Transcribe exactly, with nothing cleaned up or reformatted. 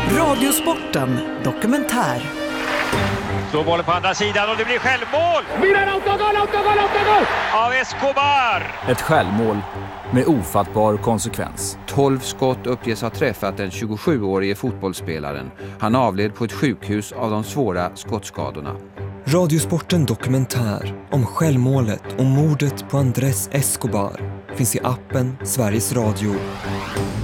Radiosporten dokumentär. Så bollen på andra sidan och det blir självmål! Milan, autogol, autogol, autogol! Av Escobar! Ett självmål med ofattbar konsekvens. tolv skott uppges ha träffat den tjugosjuårige fotbollsspelaren. Han avled på ett sjukhus av de svåra skottskadorna. Radiosporten dokumentär om självmålet och mordet på Andrés Escobar finns i appen Sveriges Radio.